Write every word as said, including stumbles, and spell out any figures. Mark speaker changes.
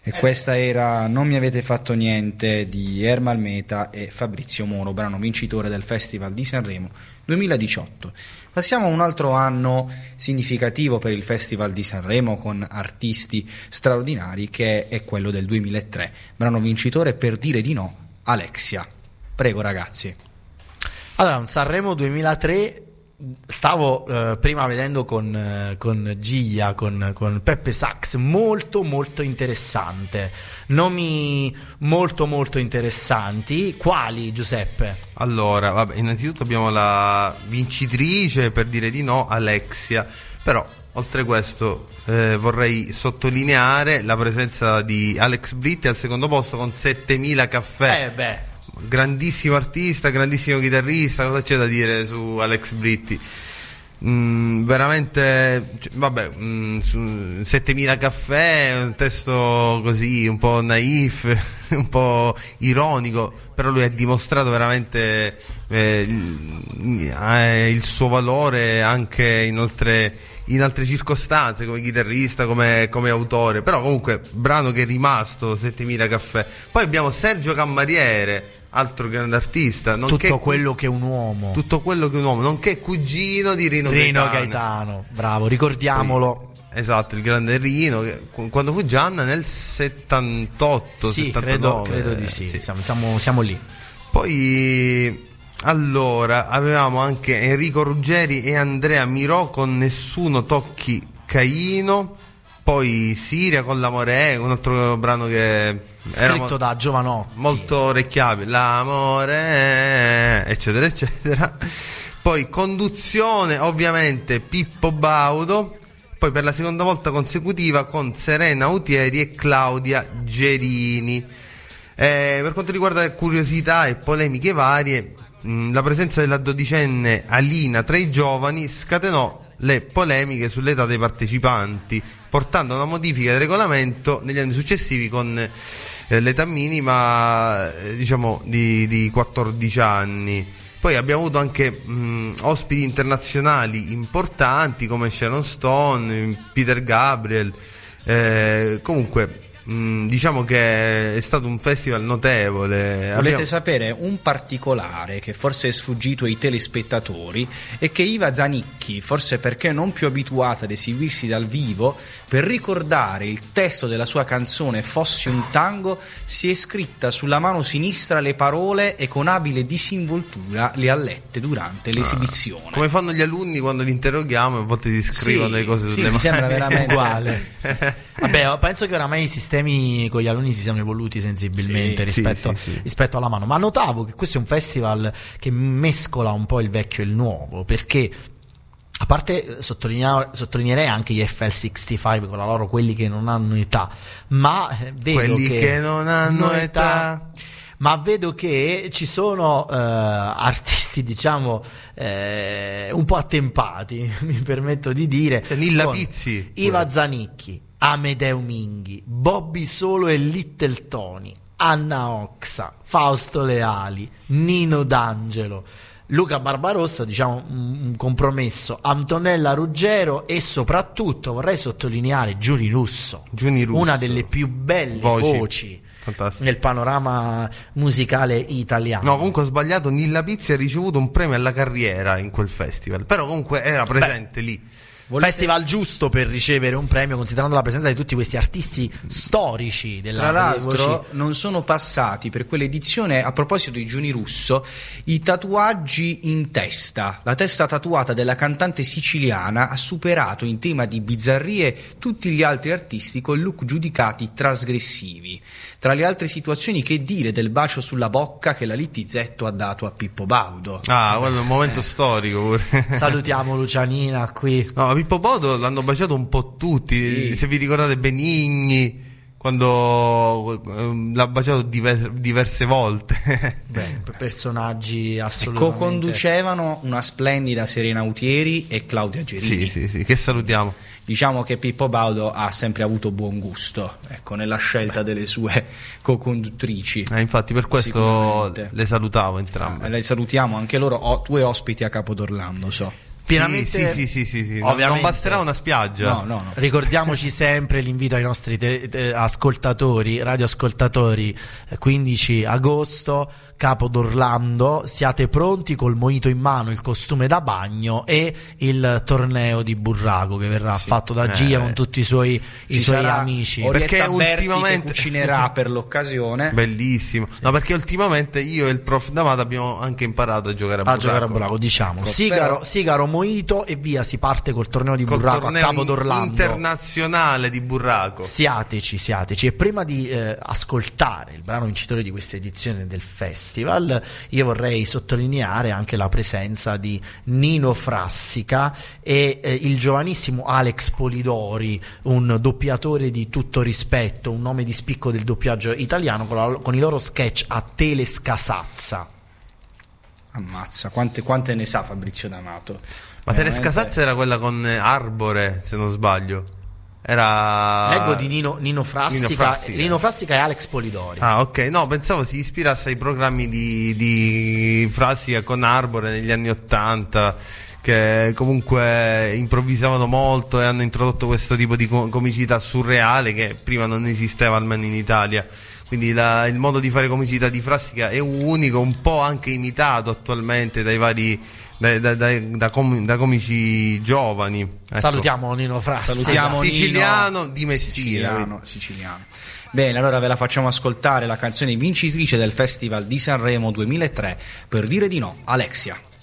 Speaker 1: E questa era Non mi avete fatto niente di Ermal Meta e Fabrizio Moro, brano vincitore del Festival di Sanremo duemiladiciotto. Passiamo a un altro anno significativo per il Festival di Sanremo con artisti straordinari, che è quello del duemilatré. Brano vincitore Per dire di no, Alexia. Prego ragazzi.
Speaker 2: Allora, un Sanremo duemilatré. Stavo eh, prima vedendo con, eh, con Giglia, con, con Peppe Sax, molto molto interessante, nomi molto molto interessanti. Quali, Giuseppe?
Speaker 3: Allora, vabbè, innanzitutto abbiamo la vincitrice Per dire di no, Alexia, però oltre questo eh, vorrei sottolineare la presenza di Alex Britti al secondo posto con settemila caffè.
Speaker 2: Eh beh,
Speaker 3: grandissimo artista, grandissimo chitarrista, cosa c'è da dire su Alex Britti? Mm, veramente, cioè, vabbè, mm, su settemila caffè, un testo così un po' naif, un po' ironico, però lui ha dimostrato veramente eh, il, eh, il suo valore anche in altre, in altre circostanze, come chitarrista, come, come autore. Però comunque brano che è rimasto, settemila caffè. Poi abbiamo Sergio Cammariere, altro grande artista, nonché
Speaker 2: tutto quello che è un uomo,
Speaker 3: tutto quello che è un uomo, nonché cugino di Rino,
Speaker 2: Rino
Speaker 3: Gaetano.
Speaker 2: Gaetano, bravo, ricordiamolo.
Speaker 3: Poi, esatto, il grande Rino, che, quando fu Gianna nel settantotto,
Speaker 2: sì,
Speaker 3: settantanove,
Speaker 2: credo, credo di sì,
Speaker 3: sì.
Speaker 2: Siamo, siamo, siamo lì.
Speaker 3: Poi allora avevamo anche Enrico Ruggeri e Andrea Mirò con Nessuno tocchi Caino. Poi Siria con L'amore, un altro brano che
Speaker 2: scritto
Speaker 3: era
Speaker 2: da Giovanotti,
Speaker 3: molto orecchiabile, L'amore, eccetera eccetera. Poi Conduzione, ovviamente Pippo Baudo. Poi per la seconda volta consecutiva con Serena Autieri e Claudia Gerini. Eh, per quanto riguarda curiosità e polemiche varie, mh, la presenza della dodicenne Alina tra i giovani scatenò le polemiche sull'età dei partecipanti, portando a una modifica del regolamento negli anni successivi con eh, l'età minima eh, diciamo di, di quattordici anni. Poi abbiamo avuto anche mh, ospiti internazionali importanti come Sharon Stone, Peter Gabriel, eh, comunque Mm, diciamo che è stato un festival notevole.
Speaker 1: Volete
Speaker 3: Abbiamo...
Speaker 1: sapere un particolare che forse è sfuggito ai telespettatori? È che Iva Zanicchi, forse perché non più abituata ad esibirsi dal vivo, per ricordare il testo della sua canzone Fossi un tango, si è scritta sulla mano sinistra le parole e con abile disinvoltura le ha lette durante l'esibizione.
Speaker 3: Ah, come fanno gli alunni quando li interroghiamo, a volte ti scrivono
Speaker 1: sì,
Speaker 3: le cose
Speaker 1: sì,
Speaker 3: sulle
Speaker 1: mi
Speaker 3: mani.
Speaker 1: sembra veramente
Speaker 2: uguale. Vabbè, penso che oramai i sistemi con gli alunni si siano evoluti sensibilmente
Speaker 3: sì,
Speaker 2: rispetto,
Speaker 3: sì, sì, sì.
Speaker 2: rispetto alla mano. Ma notavo che questo è un festival che mescola un po' il vecchio e il nuovo, perché a parte sottolineerei anche gli F L sessantacinque con la loro quelli che non hanno età, ma vedo
Speaker 3: quelli
Speaker 2: che,
Speaker 3: che non hanno età,
Speaker 2: ma vedo che ci sono uh, artisti, diciamo, eh, un po' attempati, mi permetto di dire.
Speaker 3: Cioè, Nilla Pizzi,
Speaker 2: Iva Zanicchi, Amedeo Minghi, Bobby Solo e Little Tony, Anna Oxa, Fausto Leali, Nino D'Angelo, Luca Barbarossa, diciamo un compromesso, Antonella Ruggero e soprattutto vorrei sottolineare Giuni Russo,
Speaker 3: Giuni Russo,
Speaker 2: una delle più belle voci, voci nel panorama musicale italiano.
Speaker 3: No, comunque ho sbagliato, Nilla Pizzi ha ricevuto un premio alla carriera in quel festival, però comunque era presente. Beh, lì
Speaker 2: Volete... festival giusto per ricevere un premio, considerando la presenza di tutti questi artisti storici della...
Speaker 1: Tra l'altro non sono passati per quell'edizione, a proposito di Giuni Russo, i tatuaggi in testa. La testa tatuata della cantante siciliana ha superato in tema di bizzarrie tutti gli altri artisti con look giudicati trasgressivi. Tra le altre situazioni, che dire del bacio sulla bocca che la Littizzetto ha dato a Pippo Baudo?
Speaker 3: Ah, quello è un momento storico pure.
Speaker 2: Salutiamo Lucianina qui.
Speaker 3: No, Pippo Baudo l'hanno baciato un po' tutti, sì. Se vi ricordate Benigni, quando eh, l'ha baciato diver- diverse volte.
Speaker 2: Beh, personaggi assolutamente.
Speaker 1: Co-conducevano una splendida Serena Autieri e Claudia Gerini.
Speaker 3: Sì, sì, sì, che salutiamo.
Speaker 1: Diciamo che Pippo Baudo ha sempre avuto buon gusto, ecco, nella scelta delle sue co-conduttrici.
Speaker 3: Eh, infatti per questo le salutavo entrambe.
Speaker 1: Eh, le salutiamo anche loro, ho due ospiti a Capodorlando, so.
Speaker 2: Pienamente,
Speaker 3: sì, sì, sì, sì, sì.
Speaker 2: ovviamente,
Speaker 3: non basterà una spiaggia.
Speaker 1: No, no, no.
Speaker 2: Ricordiamoci sempre l'invito ai nostri te- te- ascoltatori, radioascoltatori, eh, quindici agosto, Capo d'Orlando, siate pronti col mojito in mano, il costume da bagno e il torneo di burraco che verrà
Speaker 1: Sì.
Speaker 2: fatto da
Speaker 3: Eh.
Speaker 2: Gia con tutti i suoi, i
Speaker 1: Ci
Speaker 2: suoi
Speaker 1: sarà
Speaker 2: amici.
Speaker 1: Orietta
Speaker 3: Perché
Speaker 1: Berti
Speaker 3: ultimamente-
Speaker 1: che cucinerà per l'occasione.
Speaker 3: Bellissimo. No, perché ultimamente io e il prof D'Amato abbiamo anche imparato a giocare a
Speaker 2: A
Speaker 3: burraco.
Speaker 2: giocare a burraco, diciamo.
Speaker 1: Ecco,
Speaker 2: Sigaro,
Speaker 1: però-
Speaker 2: Sigaro Mojito e via, si parte col torneo di
Speaker 3: Col
Speaker 2: burraco a
Speaker 3: torneo
Speaker 2: Capo
Speaker 3: in-
Speaker 2: d'Orlando.
Speaker 3: internazionale di burraco.
Speaker 2: Siateci, siateci. E prima di eh, ascoltare il brano vincitore di questa edizione del festival, io vorrei sottolineare anche la presenza di Nino Frassica e eh, il giovanissimo Alex Polidori, un doppiatore di tutto rispetto, un nome di spicco del doppiaggio italiano, con, la- con i loro sketch a Telescasazza.
Speaker 1: Ammazza, quante, quante ne sa Fabrizio D'Amato.
Speaker 3: Ma
Speaker 1: Veramente-
Speaker 3: Telescasazza era quella con eh, Arbore, se non sbaglio. Era
Speaker 2: Leggo di Nino, Nino, Frassica,
Speaker 3: Nino Frassica.
Speaker 2: Nino Frassica e Alex Polidori.
Speaker 3: Ah, ok. No, pensavo si ispirasse ai programmi di, di Frassica con Arbore negli anni Ottanta, che comunque improvvisavano molto e hanno introdotto questo tipo di co- comicità surreale che prima non esisteva, almeno in Italia. Quindi la- il modo di fare comicità di Frassica è unico, un po' anche imitato attualmente dai vari da, da- da- da com- da comici giovani. Ecco.
Speaker 2: Salutiamo Nino Frassica.
Speaker 1: Salutiamo Nino.
Speaker 3: Siciliano di Messina.
Speaker 1: Siciliano, siciliano. Bene, allora ve la facciamo ascoltare la canzone vincitrice del Festival di Sanremo duemilatré, Per dire di no, Alexia.